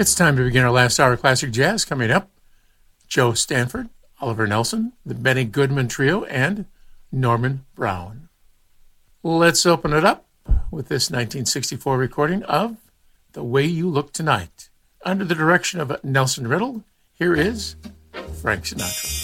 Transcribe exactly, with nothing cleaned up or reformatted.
It's time to begin our last hour of classic jazz. Coming up, Joe Stanford, Oliver Nelson, the Benny Goodman Trio, and Norman Brown. Let's open it up with this nineteen sixty-four recording of The Way You Look Tonight. Under the direction of Nelson Riddle, here is Frank Sinatra.